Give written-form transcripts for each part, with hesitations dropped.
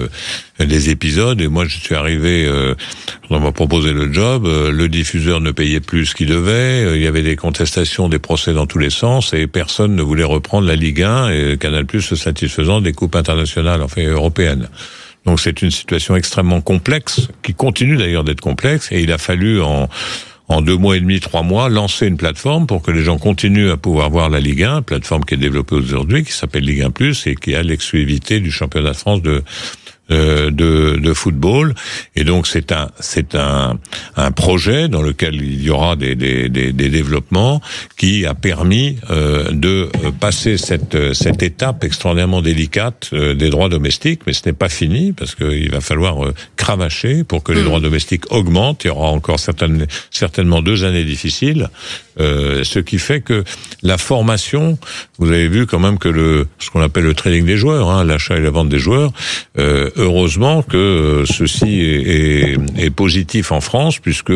des épisodes. Et moi, je suis arrivé, on m'a proposé le job. Le diffuseur ne payait plus ce qu'il devait. Il y avait des contestations, des procès dans tous les sens, et personne ne voulait reprendre la Ligue 1 et Canal+ se satisfaisant des coupes internationales, enfin européennes. Donc c'est une situation extrêmement complexe, qui continue d'ailleurs d'être complexe, et il a fallu en 2 mois et demi, 3 mois, lancer une plateforme pour que les gens continuent à pouvoir voir la Ligue 1, plateforme qui est développée aujourd'hui, qui s'appelle Ligue 1+, et qui a l'exclusivité du championnat de France de football. Et donc c'est un projet dans lequel il y aura des développements qui a permis de passer cette étape extraordinairement délicate des droits domestiques, mais ce n'est pas fini parce qu'il va falloir cravacher pour que les droits domestiques augmentent. Il y aura encore certainement 2 années difficiles, ce qui fait que la formation, vous avez vu quand même que ce qu'on appelle le trading des joueurs, l'achat et la vente des joueurs, heureusement que ceci est positif en France, puisque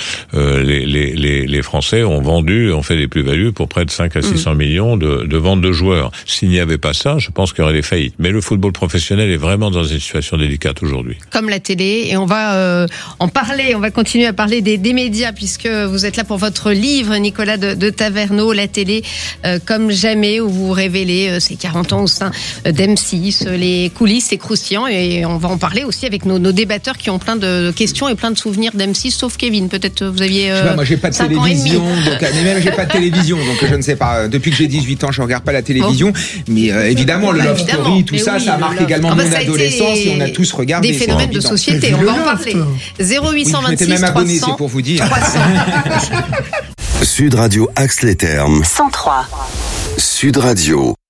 les Français ont fait des plus-values pour près de 5 à 600 millions de ventes de joueurs. S'il n'y avait pas ça, je pense qu'il y aurait des faillites. Mais le football professionnel est vraiment dans une situation délicate aujourd'hui. Comme la télé, et on va en parler, on va continuer à parler des médias, puisque vous êtes là pour votre livre, Nicolas de Taverneau, la télé comme jamais, où vous révélez ces 40 ans au sein d'M6, les coulisses, c'est croustillant, et on va en parler aussi avec nos débatteurs qui ont plein de questions et plein de souvenirs d'M6, sauf Kevin. Peut-être vous aviez moi j'ai pas de télévision, mais même j'ai pas de télévision, donc je ne sais pas. Depuis que j'ai 18 ans, je regarde pas la télévision, mais évidemment le Love Story, tout ça, ça marque également mon adolescence, et on a tous regardé. Des phénomènes de société, on va en parler. 0826 je m'étais même abonné, c'est pour vous dire. Sud Radio Axe-les-Thermes 103. Sud Radio.